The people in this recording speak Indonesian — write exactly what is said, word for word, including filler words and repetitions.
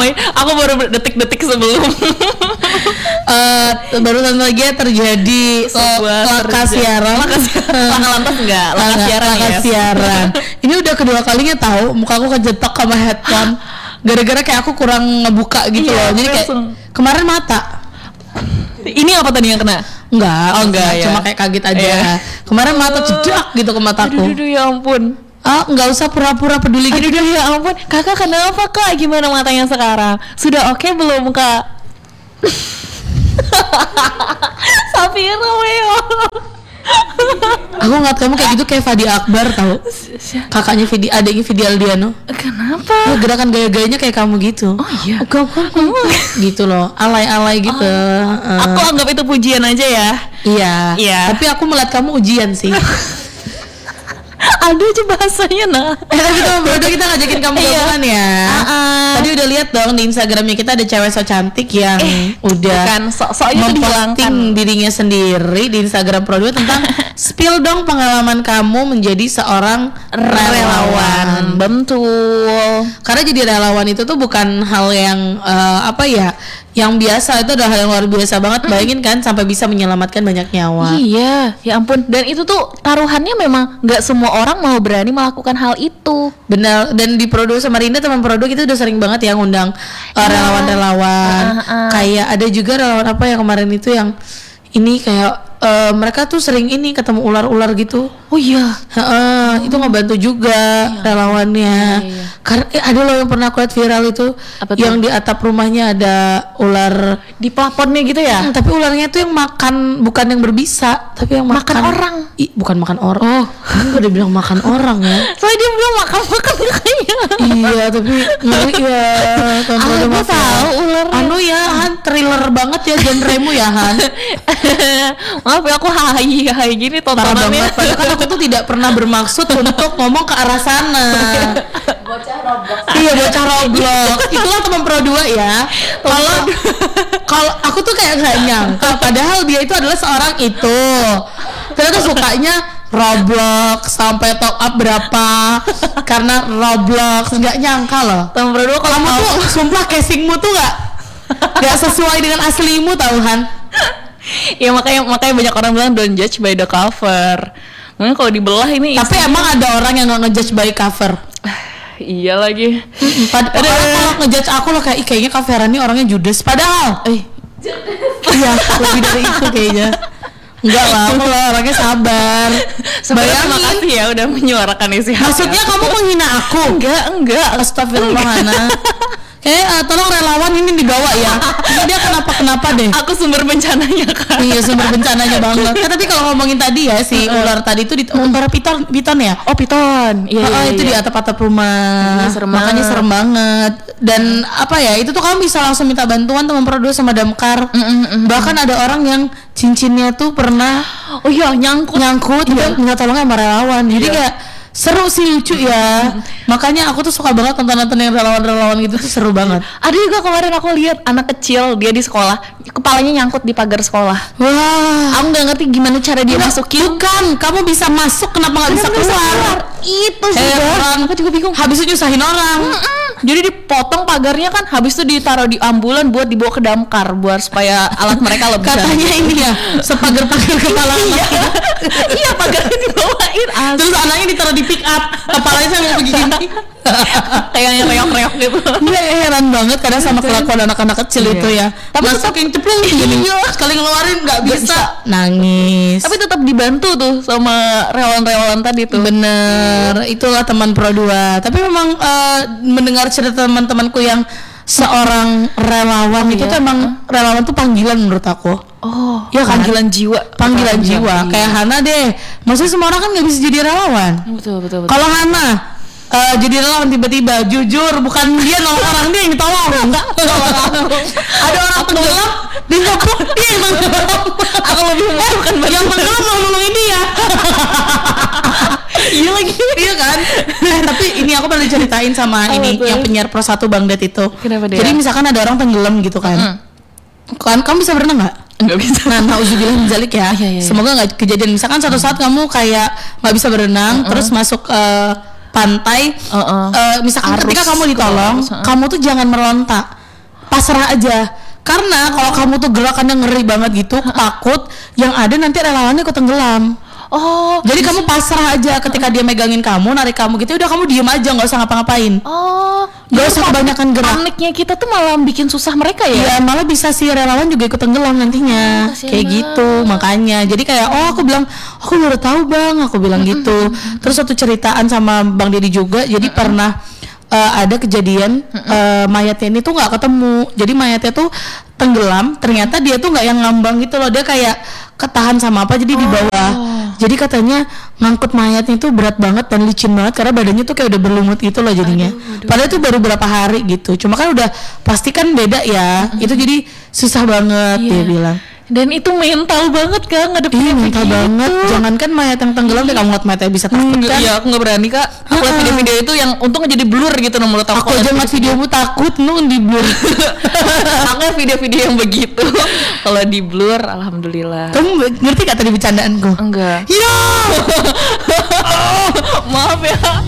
Aku baru detik-detik sebelum uh, barusan lagi terjadi laka siaran. Laka lantas enggak? Laka siaran Laka siaran. Ini udah kedua kalinya tahu muka aku kejetok sama headphone. Gara-gara kayak aku kurang ngebuka gitu iya, loh. Jadi kayak langsung. Kemarin mata. Ini apa tadi yang kena? Enggak, oh enggak ya. Cuma kayak kaget aja. Iya. Kemarin mata cedak gitu ke mataku. Aduh, aduh ya ampun. Ah, enggak usah pura-pura peduli gitu. Aduh, ya ampun. Kakak kenapa kak? Gimana matanya sekarang? Sudah oke okay belum kak? Safira weo. Aku ngeliat kamu kayak gitu kayak Fadi Akbar tau. Kakaknya Vidi, adiknya Vidi Aldiano. Kenapa? Ya, gerakan gaya-gayanya kayak kamu gitu. Oh iya. Oh, kamu gitu loh, alay-alay gitu. Oh. Uh. Aku anggap itu pujian aja ya. Iya. Iya. Tapi aku melihat kamu ujian sih. Ada aja bahasanya nah. Eh tapi teman berdua kita ngajakin kamu gabungan ya. Uh-uh. Tadi udah lihat dong di Instagramnya kita ada cewek so cantik yang eh, udah bukan sok-soknya memposting dirinya sendiri di Instagram Pro dua tentang spill dong pengalaman kamu menjadi seorang relawan. relawan. Betul. Karena jadi relawan itu tuh bukan hal yang uh, apa ya, yang biasa, itu adalah hal yang luar biasa banget. Bayangin kan sampai bisa menyelamatkan banyak nyawa. Iya, ya ampun. Dan itu tuh taruhannya memang nggak semua orang mau berani melakukan hal itu. Benar. Dan di Pro dua sama Rinda teman Pro dua kita udah sering banget ya ngundang uh, relawan-relawan. Uh, uh. Kayak ada juga relawan apa yang kemarin itu yang ini kayak uh, mereka tuh sering ini ketemu ular-ular gitu. Oh iya. Heeh, oh. Itu ngebantu juga iya. relawannya. Iya, iya. Karena eh, ada loh yang pernah aku lihat viral itu, yang di atap rumahnya ada ular di plafonnya gitu ya. Hmm, tapi ularnya tuh yang makan, bukan yang berbisa, tapi yang makan, makan orang. I, bukan makan orang. Oh, kamu udah bilang makan orang ya. Soalnya dia bilang makan-makan kayaknya. Iya, tapi ngeri ya. Aku ah, tahu ularnya. Anu ya, Han, thriller banget ya genremu ya, Han. Maaf ya, aku hai hai gini tontonannya. Padahal kan aku tuh tidak pernah bermaksud untuk ngomong ke arah sana. Bocah Roblox. Iya, bocah Roblox. Itulah teman Pro dua ya. Kalau kalau aku tuh kayak nggak nyangka, padahal dia itu adalah seorang itu. Ternyata sukanya Roblox sampai top up berapa karena Roblox, nggak nyangka loh. Teman Pro dua kalau kamu tuh sumpah casingmu tuh nggak nggak sesuai dengan aslimu tau Han. Ya makanya makanya banyak orang bilang don't judge by the cover. Makanya kalau dibelah ini. Tapi isi... emang ada orang yang nggak ngejudge by cover. Iya lagi. Padahal kalau ngejudge aku loh kayak kayaknya Kak Vera nih orangnya judes. Padahal, eh, iya lebih dari itu kayaknya. Enggak lah, aku lah orangnya sabar. Bayangin. Terima kasih ya udah menyuarakan isi hati. Maksudnya kamu menghina aku? Enggak, enggak. Astagfirullahaladzim. Kayak uh, tolong relawan ini dibawa ya. Ini dia kenapa-kenapa deh. Aku sumber bencananya kan. Iya, sumber bencananya banget. Kan tapi kalau ngomongin tadi ya si uh, ular tadi itu di uh, ular piton, piton ya? Oh, piton. Iya, oh, iya, itu iya. Di atap-atap rumah. Iya, serem makanya banget. serem banget. Dan apa ya? Itu tuh kamu bisa langsung minta bantuan teman Pro dua sama damkar. Mm, mm, mm, Bahkan ada orang yang cincinnya tuh pernah oh iya nyangkut. Nyangkut iya. Minta tolong sama relawan. Jadi iya. kayak seru sih, lucu ya. Makanya aku tuh suka banget nonton-nonton yang relawan-relawan gitu tuh seru banget. Ada juga kemarin aku lihat anak kecil dia di sekolah, kepalanya nyangkut di pagar sekolah. Wah, aku nggak ngerti gimana cara dia Nggak, masukin. Bukan, kamu bisa masuk, kenapa nggak bisa keluar? keluar? Itu sih. Heran, aku juga bingung. Habis itu nyusahin orang. Mm-mm. Jadi dipotong pagarnya kan, habis itu ditaruh di ambulan buat dibawa ke damkar, buat supaya alat mereka lebih. Katanya ini ya, sepagar-pagar kepala anak. Iya, pagarnya dibawain. Asli. Terus anaknya ditaruh di pick up, kepalanya saya mau begini. Kayak yang reok-reok gitu. Iya, heran banget kadang sama kelakuan anak-anak kecil iya. itu ya. Tapi masuk yang ceplung gini. Sekali ngeluarin nggak bisa. bisa. Nangis. Tapi tetap dibantu tuh sama relawan-relawan tadi tuh. Bener, itulah teman Pro dua. Tapi memang uh, mendengar cerita teman-temanku yang seorang relawan oh, itu iya? tuh emang huh? relawan tuh panggilan menurut aku. Oh, ya kan? Panggilan jiwa. Panggilan jiwa. Iya. Kayak Hana deh. Maksudnya semua orang kan nggak bisa jadi relawan. Betul betul. betul. Kalau Hana uh, jadi relawan tiba-tiba jujur bukan dia nolong orang, dia yang ditolong. Enggak. Ada orang tenggelam, dia nyepuk, dia yang tenggelam. Aku lebih membutuhkan yang tenggelam mau nolongin dia. Iya lagi, iya kan. Eh, tapi ini aku pernah ceritain sama oh, ini betul. Yang penyiar Pro satu Bang Det itu. Kenapa dia? Jadi misalkan ada orang tenggelam gitu kan. Mm-hmm. Kan kamu bisa berenang nggak? Nggak bisa. Nah, nauzubillah min dzalik ya. Iya, iya, semoga nggak kejadian. Misalkan suatu saat kamu kayak nggak bisa berenang, mm-hmm. terus masuk uh, pantai. Uh-uh. Uh, misalkan Arus ketika kamu ditolong, uh-uh. kamu tuh jangan meronta. pasrah aja. Karena kalau kamu tuh gerakannya ngeri banget gitu, takut yang ada nanti relawannya ikut tenggelam. Oh, Jadi kamu pasrah aja ketika dia megangin kamu, narik kamu gitu, udah kamu diem aja, nggak usah ngapa-ngapain. oh, Nggak jadi usah panik- kebanyakan gerak. Paniknya kita tuh malah bikin susah mereka Iya, ya. malah bisa si relawan juga ikut tenggelam nantinya. Oh, kasihan Kayak gitu, makanya. Jadi kayak, oh aku bilang, aku baru tahu bang, aku bilang gitu. Terus satu ceritaan sama Bang Deddy juga, jadi pernah uh, ada kejadian uh, mayatnya ini tuh nggak ketemu. Jadi mayatnya tuh tenggelam, ternyata dia tuh nggak yang ngambang gitu loh, dia kayak ketahan sama apa, jadi di bawah. Jadi katanya ngangkut mayatnya itu berat banget dan licin banget karena badannya tuh kayak udah berlumut gitu loh jadinya. Padahal itu baru berapa hari gitu. Cuma kan udah pasti kan beda ya. Itu jadi susah banget dia Iya. bilang. Dan itu mental banget kan ngadepin Iya mental banget. Jangankan mayat yang tenggelam deh, kamu ngeliat mayatnya bisa takut Enggak, kan. iya aku nggak berani kak. Aku lihat video-video itu yang untung jadi blur gitu no, menurut aku. Aku aja ngeliat videomu takut nu di blur. Aku lihat video-video yang begitu. Kalau di blur, alhamdulillah. Kamu ngerti gak tadi bercandaanku? Enggak. Ya. Maaf ya.